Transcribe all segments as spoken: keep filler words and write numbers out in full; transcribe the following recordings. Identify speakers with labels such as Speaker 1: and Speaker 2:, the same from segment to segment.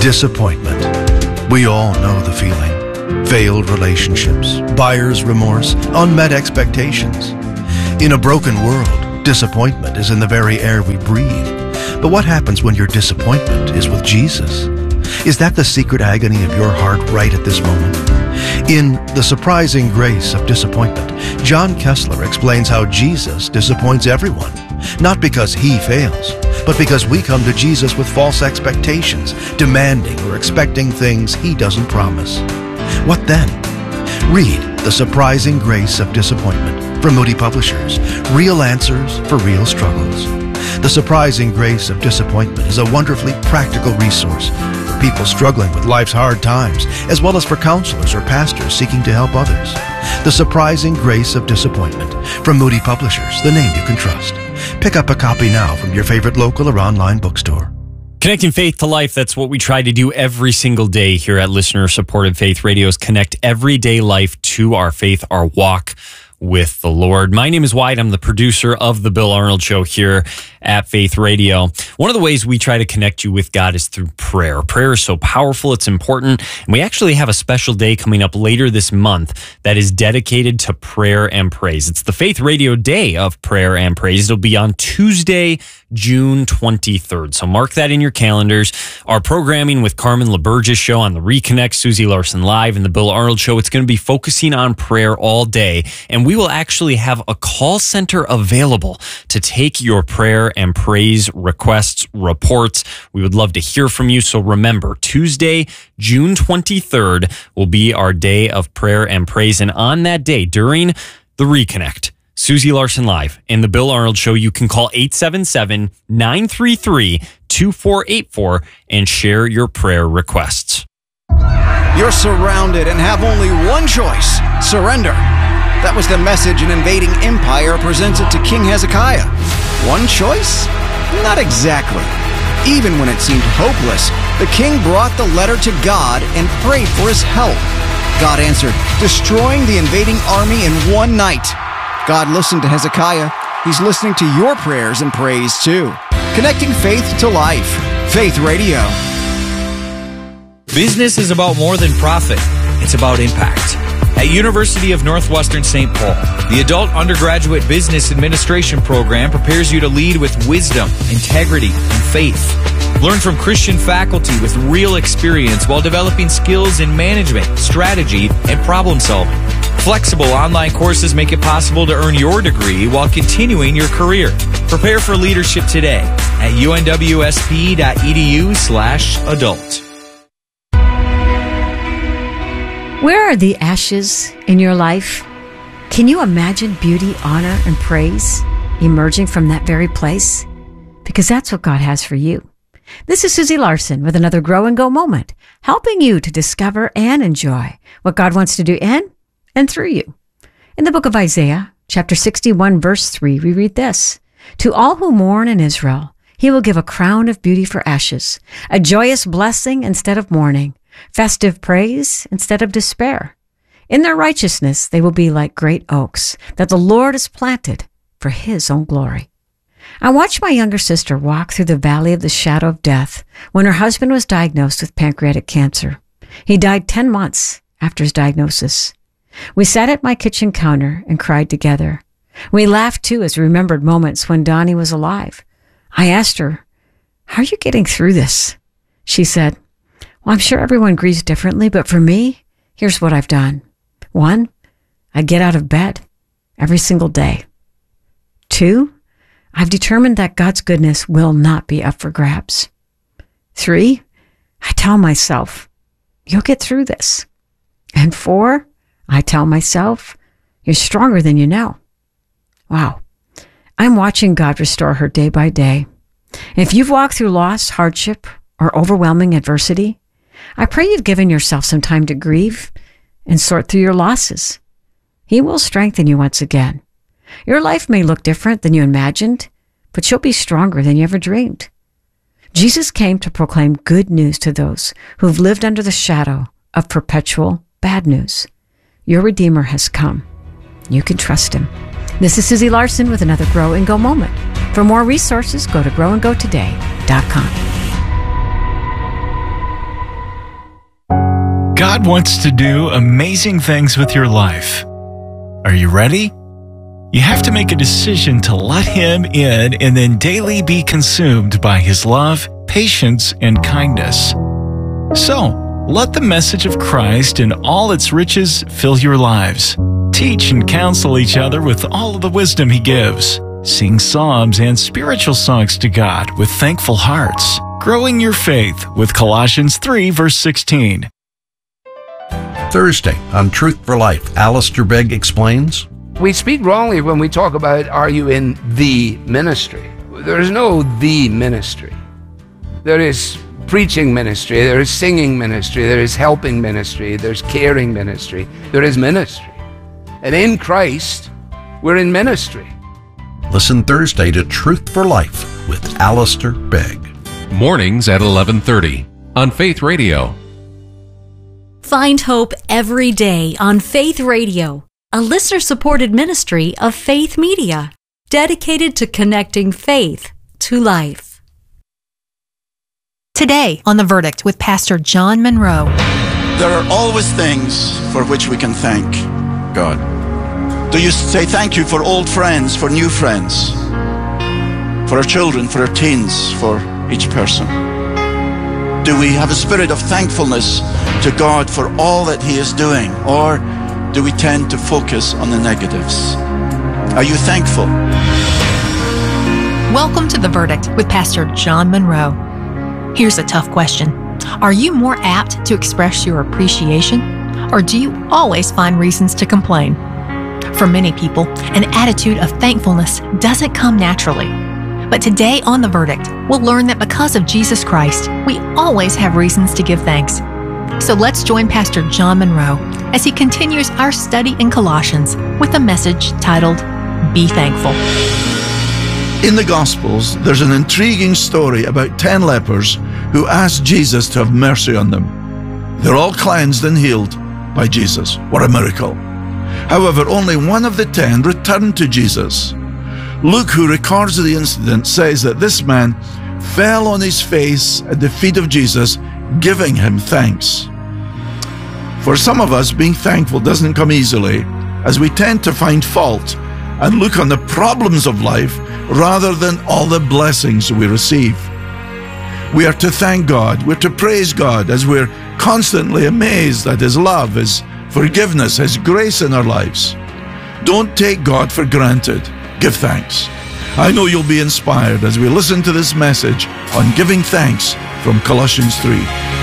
Speaker 1: Disappointment. We all know the feeling. Failed relationships, buyer's remorse, unmet expectations. In a broken world, disappointment is in the very air we breathe. But what happens when your disappointment is with Jesus? Is that the secret agony of your heart right at this moment? In The Surprising Grace of Disappointment, John Kessler explains how Jesus disappoints everyone, not because he fails, but because we come to Jesus with false expectations, demanding or expecting things he doesn't promise. What then? Read The Surprising Grace of Disappointment from Moody Publishers. Real answers for real struggles. The Surprising Grace of Disappointment is a wonderfully practical resource for people struggling with life's hard times, as well as for counselors or pastors seeking to help others. The Surprising Grace of Disappointment from Moody Publishers, the name you can trust. Pick up a copy now from your favorite local or online bookstore.
Speaker 2: Connecting faith to life, that's what we try to do every single day here at Listener-Supported Faith Radio, is connect everyday life to our faith, our walk with the Lord. My name is Wyatt. I'm the producer of The Bill Arnold Show here at Faith Radio. One of the ways we try to connect you with God is through prayer. Prayer is so powerful, it's important, and we actually have a special day coming up later this month that is dedicated to prayer and praise. It's the Faith Radio Day of Prayer and Praise. It'll be on Tuesday, June twenty-third. So mark that in your calendars. Our programming with Carmen LaBerge's show on the Reconnect, Susie Larson Live, and the Bill Arnold Show, it's going to be focusing on prayer all day. And we will actually have a call center available to take your prayer and praise requests, reports. We would love to hear from you. So remember, Tuesday, June twenty-third will be our day of prayer and praise. And on that day, during the Reconnect, Susie Larson Live and the Bill Arnold Show, you can call eight seven seven, nine three three, two four eight four and share your prayer requests.
Speaker 3: You're surrounded and have only one choice: surrender. That was the message an invading empire presented to King Hezekiah. One choice? Not exactly. Even when it seemed hopeless, the king brought the letter to God and prayed for his help. God answered, destroying the invading army in one night. God listened to Hezekiah. He's listening to your prayers and praise too. Connecting faith to life. Faith Radio.
Speaker 4: Business is about more than profit. It's about impact. At University of Northwestern Saint Paul, the Adult Undergraduate Business Administration program prepares you to lead with wisdom, integrity, and faith. Learn from Christian faculty with real experience while developing skills in management, strategy, and problem solving. Flexible online courses make it possible to earn your degree while continuing your career. Prepare for leadership today at unwsp.edu slash adult.
Speaker 5: Where are the ashes in your life? Can you imagine beauty, honor, and praise emerging from that very place? Because that's what God has for you. This is Susie Larson with another Grow and Go moment, helping you to discover and enjoy what God wants to do in and through you. In the book of Isaiah, chapter sixty-one, verse three, we read this: To all who mourn in Israel, he will give a crown of beauty for ashes, a joyous blessing instead of mourning, festive praise instead of despair. In their righteousness, they will be like great oaks that the Lord has planted for his own glory. I watched my younger sister walk through the valley of the shadow of death when her husband was diagnosed with pancreatic cancer. He died ten months after his diagnosis. We sat at my kitchen counter and cried together. We laughed too as we remembered moments when Donnie was alive. I asked her, "How are you getting through this?" She said, "Well, I'm sure everyone grieves differently, but for me, here's what I've done. One, I get out of bed every single day. Two, I've determined that God's goodness will not be up for grabs. Three, I tell myself, you'll get through this. And four, I tell myself, you're stronger than you know." Wow. I'm watching God restore her day by day. If you've walked through loss, hardship, or overwhelming adversity, I pray you've given yourself some time to grieve and sort through your losses. He will strengthen you once again. Your life may look different than you imagined, but you'll be stronger than you ever dreamed. Jesus came to proclaim good news to those who've lived under the shadow of perpetual bad news. Your Redeemer has come. You can trust him. This is Susie Larson with another Grow and Go moment. For more resources, go to grow and go today dot com.
Speaker 6: God wants to do amazing things with your life. Are you ready? You have to make a decision to let Him in and then daily be consumed by His love, patience, and kindness. So, let the message of Christ in all its riches fill your lives. Teach and counsel each other with all of the wisdom He gives. Sing psalms and spiritual songs to God with thankful hearts. Growing your faith with Colossians three, verse sixteen.
Speaker 1: Thursday on Truth for Life, Alistair Begg explains.
Speaker 7: We speak wrongly when we talk about, are you in the ministry? There is no the ministry. There is preaching ministry, there is singing ministry, there is helping ministry, there's caring ministry, there is ministry. And in Christ, we're in ministry.
Speaker 1: Listen Thursday to Truth for Life with Alistair Begg.
Speaker 8: Mornings at eleven thirty on Faith Radio.
Speaker 5: Find hope every day on Faith Radio, a listener-supported ministry of Faith Media, dedicated to connecting faith to life.
Speaker 9: Today on The Verdict with Pastor John Monroe.
Speaker 10: There are always things for which we can thank God. Do you say thank you for old friends, for new friends, for our children, for our teens, for each person? Do we have a spirit of thankfulness to God for all that He is doing? Or do we tend to focus on the negatives? Are you thankful?
Speaker 9: Welcome to The Verdict with Pastor John Monroe. Here's a tough question. Are you more apt to express your appreciation, or do you always find reasons to complain? For many people, an attitude of thankfulness doesn't come naturally. But today on The Verdict, we'll learn that because of Jesus Christ, we always have reasons to give thanks. So let's join Pastor John Monroe as he continues our study in Colossians with a message titled, Be Thankful.
Speaker 11: In the Gospels, there's an intriguing story about ten lepers who asked Jesus to have mercy on them. They're all cleansed and healed by Jesus. What a miracle. However, only one of the ten returned to Jesus. Luke, who records the incident, says that this man fell on his face at the feet of Jesus, giving Him thanks. For some of us, being thankful doesn't come easily, as we tend to find fault and look on the problems of life rather than all the blessings we receive. We are to thank God, we're to praise God as we're constantly amazed at His love, His forgiveness, His grace in our lives. Don't take God for granted. Give thanks. I know you'll be inspired as we listen to this message on giving thanks from Colossians three.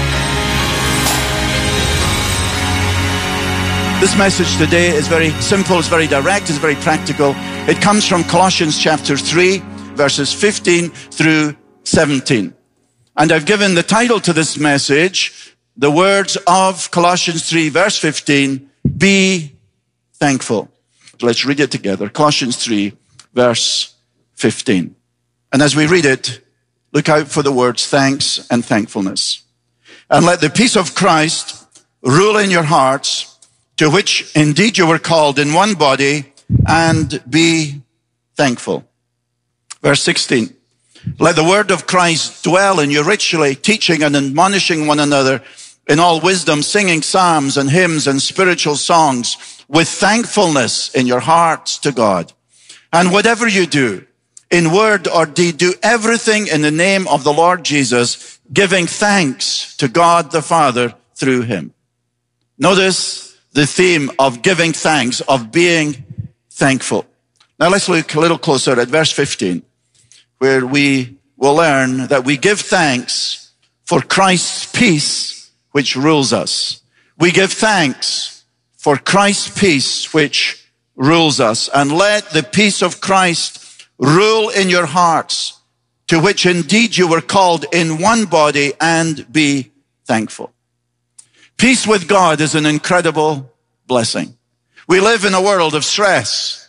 Speaker 10: This message today is very simple, it's very direct, it's very practical. It comes from Colossians chapter three, verses fifteen through seventeen. And I've given the title to this message, the words of Colossians three, verse fifteen, Be Thankful. So let's read it together. Colossians three, verse fifteen. And as we read it, look out for the words thanks and thankfulness. And let the peace of Christ rule in your hearts, to which indeed you were called in one body, and be thankful. Verse sixteen. Let the word of Christ dwell in you richly, teaching and admonishing one another in all wisdom, singing psalms and hymns and spiritual songs with thankfulness in your hearts to God. And whatever you do, in word or deed, do everything in the name of the Lord Jesus, giving thanks to God the Father through Him. Notice the theme of giving thanks, of being thankful. Now let's look a little closer at verse fifteen, where we will learn that we give thanks for Christ's peace, which rules us. We give thanks for Christ's peace, which rules us. And let the peace of Christ rule in your hearts, to which indeed you were called in one body, and be thankful. Peace with God is an incredible blessing. We live in a world of stress,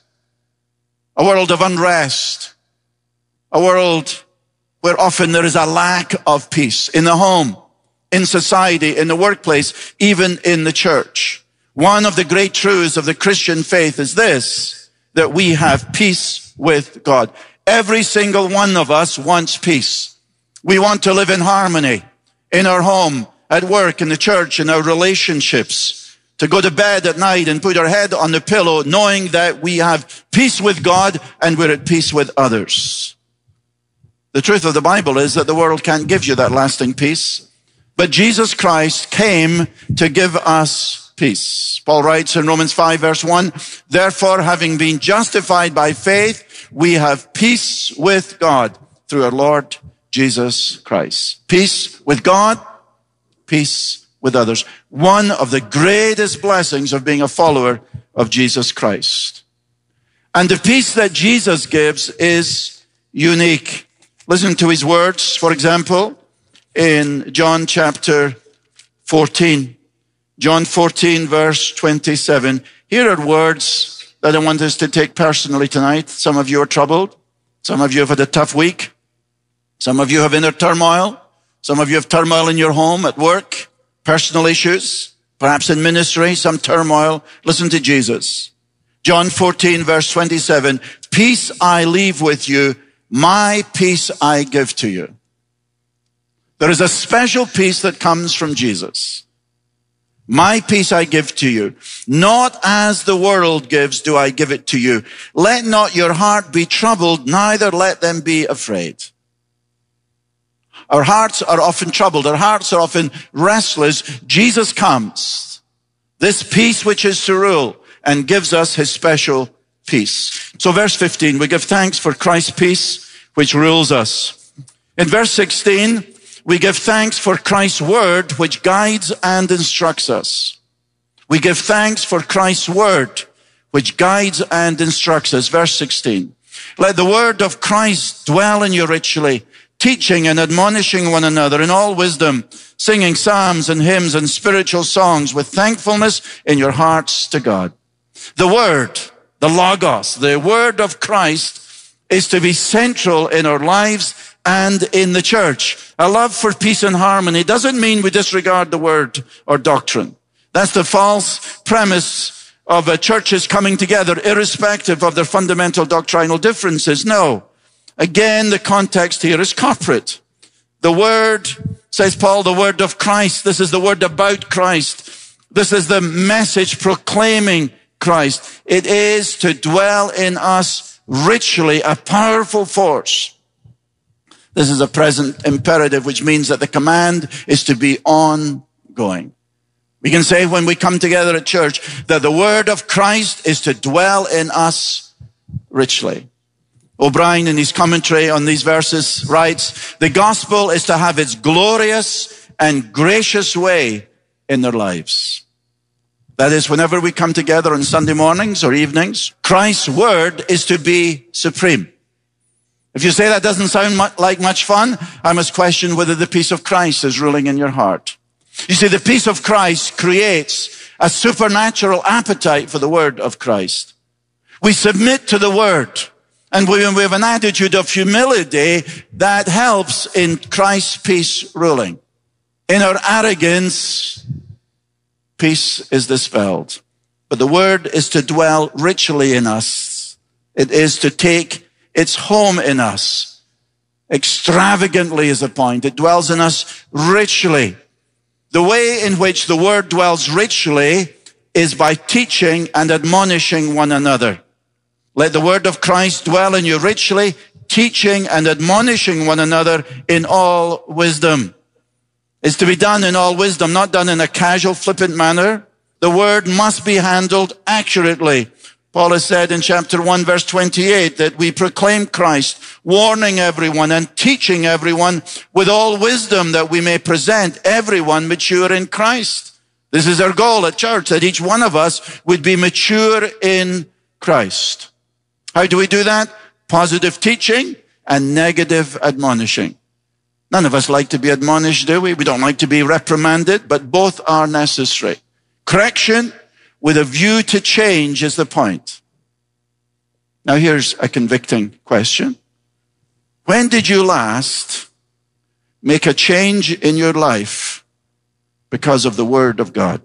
Speaker 10: a world of unrest, a world where often there is a lack of peace in the home, in society, in the workplace, even in the church. One of the great truths of the Christian faith is this, that we have peace with God. Every single one of us wants peace. We want to live in harmony in our home, at work, in the church, in our relationships, to go to bed at night and put our head on the pillow knowing that we have peace with God and we're at peace with others. The truth of the Bible is that the world can't give you that lasting peace, but Jesus Christ came to give us peace. Paul writes in Romans five verse one, therefore, having been justified by faith, we have peace with God through our Lord Jesus Christ. Peace with God, peace with others. One of the greatest blessings of being a follower of Jesus Christ. And the peace that Jesus gives is unique. Listen to his words, for example, in John chapter fourteen. John fourteen, verse twenty-seven. Here are words that I want us to take personally tonight. Some of you are troubled. Some of you have had a tough week. Some of you have inner turmoil. Some of you have turmoil in your home, at work, personal issues, perhaps in ministry, some turmoil. Listen to Jesus. John fourteen, verse twenty-seven. Peace I leave with you. My peace I give to you. There is a special peace that comes from Jesus. My peace I give to you. Not as the world gives do I give it to you. Let not your heart be troubled, neither let them be afraid. Our hearts are often troubled. Our hearts are often restless. Jesus comes, this peace which is to rule, and gives us his special peace. So verse fifteen, we give thanks for Christ's peace which rules us. In verse sixteen, we give thanks for Christ's word which guides and instructs us. We give thanks for Christ's word which guides and instructs us. Verse sixteen, let the word of Christ dwell in you richly, teaching and admonishing one another in all wisdom, singing psalms and hymns and spiritual songs with thankfulness in your hearts to God. The word, the Logos, the word of Christ is to be central in our lives and in the church. A love for peace and harmony doesn't mean we disregard the word or doctrine. That's the false premise of a churches coming together irrespective of their fundamental doctrinal differences. No. Again, the context here is corporate. The word, says Paul, the word of Christ. This is the word about Christ. This is the message proclaiming Christ. It is to dwell in us richly, a powerful force. This is a present imperative, which means that the command is to be ongoing. We can say when we come together at church that the word of Christ is to dwell in us richly. O'Brien, in his commentary on these verses, writes, the gospel is to have its glorious and gracious way in their lives. That is, whenever we come together on Sunday mornings or evenings, Christ's word is to be supreme. If you say that doesn't sound much, like much fun, I must question whether the peace of Christ is ruling in your heart. You see, the peace of Christ creates a supernatural appetite for the word of Christ. We submit to the word, and we, we have an attitude of humility that helps in Christ's peace ruling. In our arrogance, peace is dispelled. But the word is to dwell richly in us. It is to take its home in us. Extravagantly is the point. It dwells in us richly. The way in which the word dwells richly is by teaching and admonishing one another. Let the word of Christ dwell in you richly, teaching and admonishing one another in all wisdom. It's to be done in all wisdom, not done in a casual, flippant manner. The word must be handled accurately. Paul has said in chapter one, verse twenty-eight, that we proclaim Christ, warning everyone and teaching everyone with all wisdom, that we may present everyone mature in Christ. This is our goal at church, that each one of us would be mature in Christ. How do we do that? Positive teaching and negative admonishing. None of us like to be admonished, do we? We don't like to be reprimanded, but both are necessary. Correction with a view to change is the point. Now here's a convicting question. When did you last make a change in your life because of the word of God?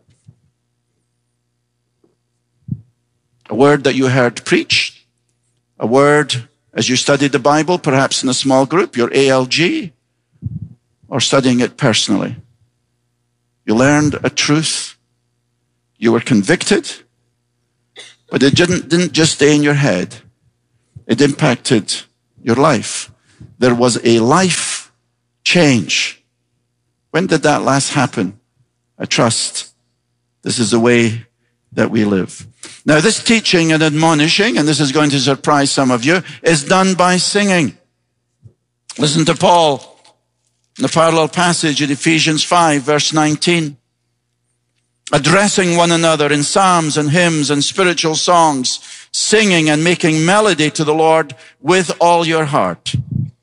Speaker 10: A word that you heard preached, a word as you studied the Bible, perhaps in a small group, your A L G, or studying it personally. You learned a truth. You were convicted. But it didn't, didn't just stay in your head. It impacted your life. There was a life change. When did that last happen? I trust this is the way that we live. Now, this teaching and admonishing, and this is going to surprise some of you, is done by singing. Listen to Paul in the parallel passage in Ephesians five, verse nineteen. Addressing one another in psalms and hymns and spiritual songs, singing and making melody to the Lord with all your heart.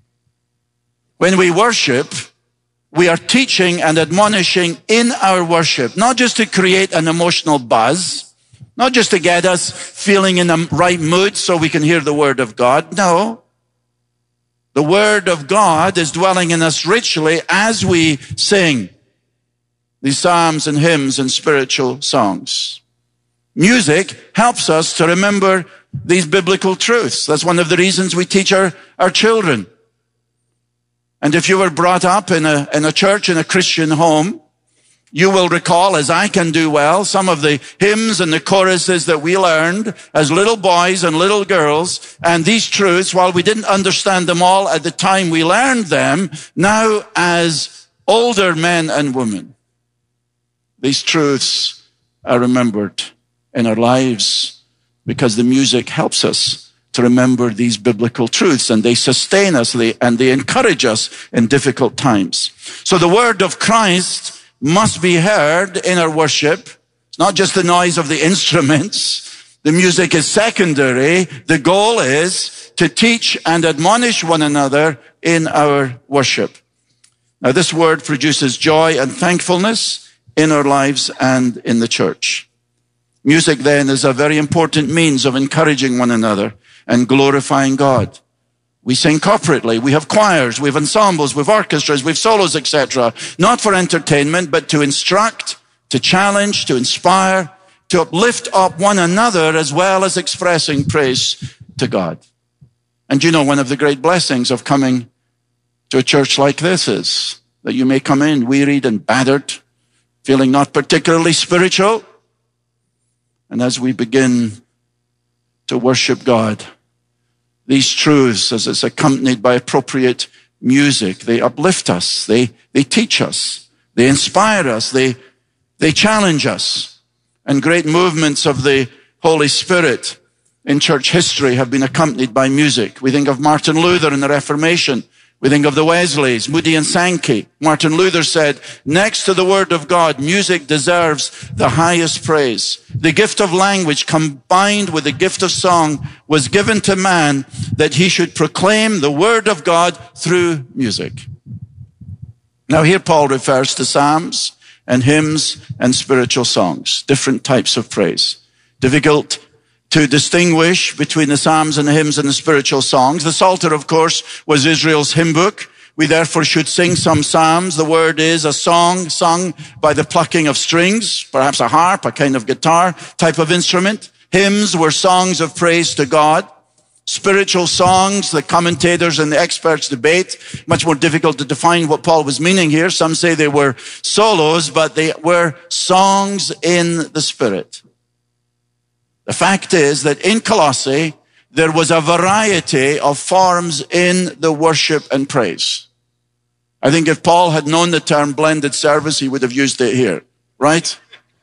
Speaker 10: When we worship, we are teaching and admonishing in our worship, not just to create an emotional buzz, not just to get us feeling in the right mood so we can hear the word of God. No. The word of God is dwelling in us richly as we sing these psalms and hymns and spiritual songs. Music helps us to remember these biblical truths. That's one of the reasons we teach our, our children. And if you were brought up in a, in a church, in a Christian home, you will recall, as I can do well, some of the hymns and the choruses that we learned as little boys and little girls. And these truths, while we didn't understand them all at the time we learned them, now as older men and women, these truths are remembered in our lives because the music helps us to remember these biblical truths, and they sustain us they, and they encourage us in difficult times. So the word of Christ must be heard in our worship. It's not just the noise of the instruments. The music is secondary. The goal is to teach and admonish one another in our worship. Now, this word produces joy and thankfulness in our lives and in the church. Music, then, is a very important means of encouraging one another and glorifying God. We sing corporately. We have choirs, we have ensembles, we have orchestras, we have solos, et cetera. Not for entertainment, but to instruct, to challenge, to inspire, to uplift up one another, as well as expressing praise to God. And you know, one of the great blessings of coming to a church like this is that you may come in wearied and battered, feeling not particularly spiritual. And as we begin to worship God, these truths, as it's accompanied by appropriate music, they uplift us, they, they teach us, they inspire us, they, they challenge us. And great movements of the Holy Spirit in church history have been accompanied by music. We think of Martin Luther in the Reformation. We think of the Wesleys, Moody and Sankey. Martin Luther said, next to the word of God, music deserves the highest praise. The gift of language combined with the gift of song was given to man that he should proclaim the word of God through music. Now here Paul refers to psalms and hymns and spiritual songs, different types of praise. Difficult to distinguish between the psalms and the hymns and the spiritual songs. The Psalter, of course, was Israel's hymn book. We therefore should sing some psalms. The word is a song sung by the plucking of strings, perhaps a harp, a kind of guitar type of instrument. Hymns were songs of praise to God. Spiritual songs, the commentators and the experts debate. Much more difficult to define what Paul was meaning here. Some say they were solos, but they were songs in the Spirit. The fact is that in Colossae, there was a variety of forms in the worship and praise. I think if Paul had known the term blended service, he would have used it here, right?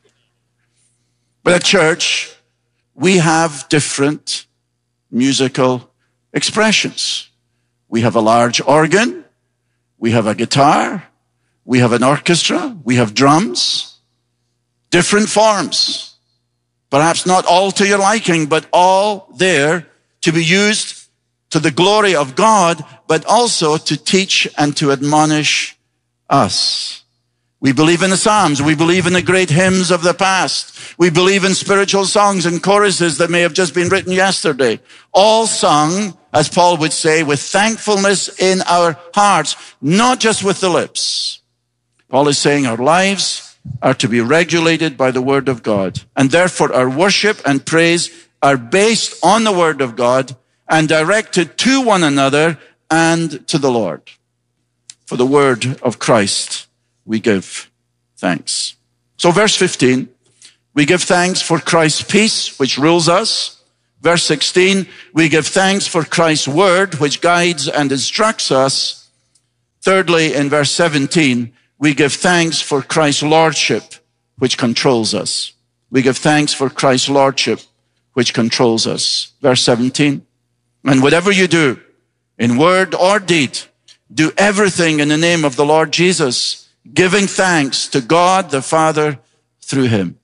Speaker 10: But at church, we have different musical expressions. We have a large organ, we have a guitar, we have an orchestra, we have drums, different forms. Perhaps not all to your liking, but all there to be used to the glory of God, but also to teach and to admonish us. We believe in the Psalms. We believe in the great hymns of the past. We believe in spiritual songs and choruses that may have just been written yesterday. All sung, as Paul would say, with thankfulness in our hearts, not just with the lips. Paul is saying our lives are to be regulated by the word of God. And therefore our worship and praise are based on the word of God and directed to one another and to the Lord. For the word of Christ we give thanks. So verse fifteen, we give thanks for Christ's peace, which rules us. Verse sixteen, we give thanks for Christ's word, which guides and instructs us. Thirdly, in verse seventeen, we give thanks for Christ's lordship, which controls us. We give thanks for Christ's lordship, which controls us. Verse seventeen, and whatever you do, in word or deed, do everything in the name of the Lord Jesus, giving thanks to God the Father through him.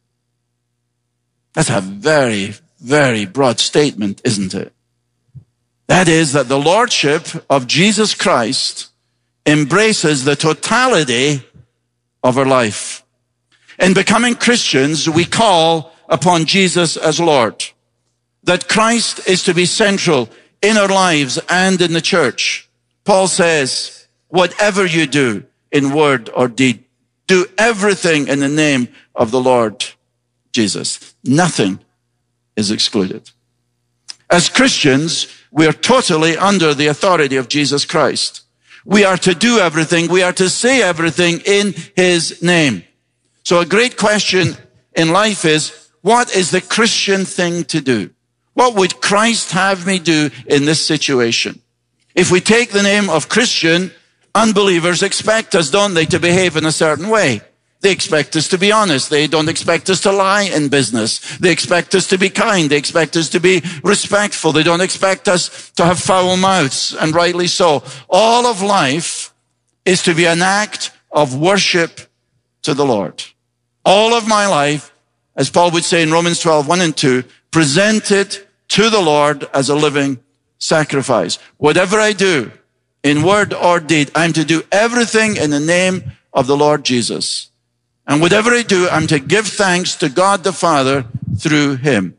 Speaker 10: That's a very, very broad statement, isn't it? That is that the lordship of Jesus Christ embraces the totality of our life. In becoming Christians, we call upon Jesus as Lord. That Christ is to be central in our lives and in the church. Paul says, whatever you do in word or deed, do everything in the name of the Lord Jesus. Nothing is excluded. As Christians, we are totally under the authority of Jesus Christ. We are to do everything. We are to say everything in his name. So a great question in life is, what is the Christian thing to do? What would Christ have me do in this situation? If we take the name of Christian, unbelievers expect us, don't they, to behave in a certain way. They expect us to be honest. They don't expect us to lie in business. They expect us to be kind. They expect us to be respectful. They don't expect us to have foul mouths, and rightly so. All of life is to be an act of worship to the Lord. All of my life, as Paul would say in Romans twelve, one and two, presented to the Lord as a living sacrifice. Whatever I do, in word or deed, I'm to do everything in the name of the Lord Jesus. And whatever I do, I'm to give thanks to God the Father through him.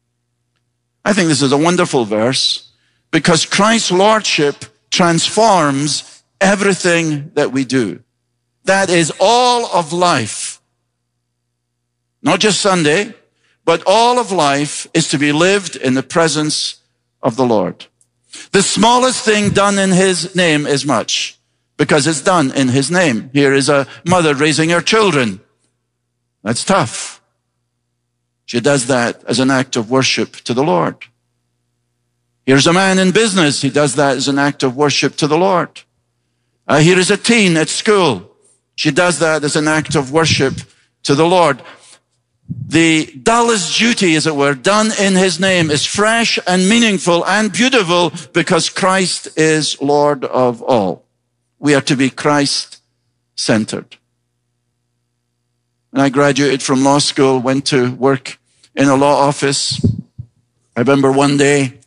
Speaker 10: I think this is a wonderful verse because Christ's lordship transforms everything that we do. That is all of life. Not just Sunday, but all of life is to be lived in the presence of the Lord. The smallest thing done in his name is much, because it's done in his name. Here is a mother raising her children. That's tough. She does that as an act of worship to the Lord. Here's a man in business. He does that as an act of worship to the Lord. Uh, here is a teen at school. She does that as an act of worship to the Lord. The dullest duty, as it were, done in his name is fresh and meaningful and beautiful because Christ is Lord of all. We are to be Christ-centered. When I graduated from law school, went to work in a law office. I remember one day,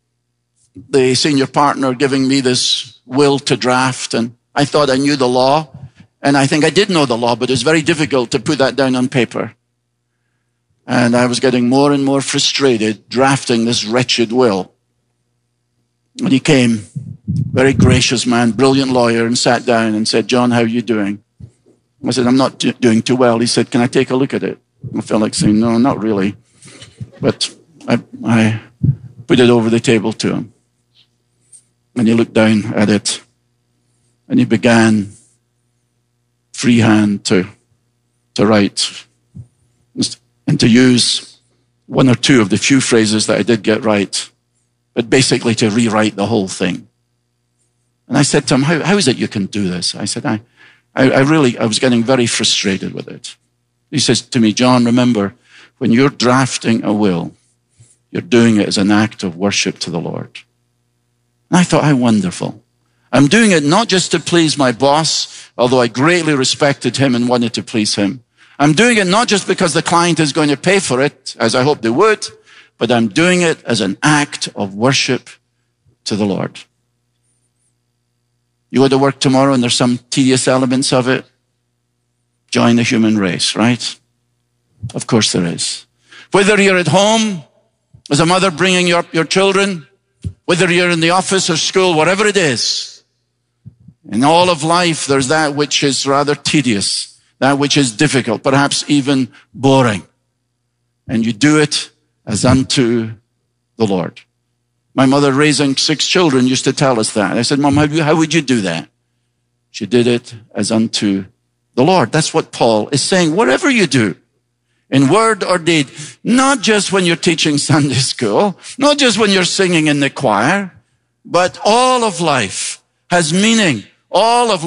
Speaker 10: the senior partner giving me this will to draft, and I thought I knew the law, and I think I did know the law, but it was very difficult to put that down on paper. And I was getting more and more frustrated drafting this wretched will. And he came, very gracious man, brilliant lawyer, and sat down and said, "John, how are you doing?" I said, "I'm not do- doing too well." He said, "Can I take a look at it?" I felt like saying, "No, not really." But I, I put it over the table to him. And he looked down at it. And he began freehand to, to write and to use one or two of the few phrases that I did get right, but basically to rewrite the whole thing. And I said to him, how, how is it you can do this? I said, I, I, I really, I was getting very frustrated with it. He says to me, "John, remember, when you're drafting a will, you're doing it as an act of worship to the Lord." And I thought, how wonderful. I'm doing it not just to please my boss, although I greatly respected him and wanted to please him. I'm doing it not just because the client is going to pay for it, as I hope they would, but I'm doing it as an act of worship to the Lord. You go to work tomorrow and there's some tedious elements of it. Join the human race, right? Of course there is. Whether you're at home as a mother bringing up your children, whether you're in the office or school, whatever it is, in all of life there's that which is rather tedious, that which is difficult, perhaps even boring. And you do it as unto the Lord. My mother, raising six children, used to tell us that. I said, "Mom, how, how would you do that?" She did it as unto the Lord. That's what Paul is saying. Whatever you do, in word or deed, not just when you're teaching Sunday school, not just when you're singing in the choir, but all of life has meaning. All of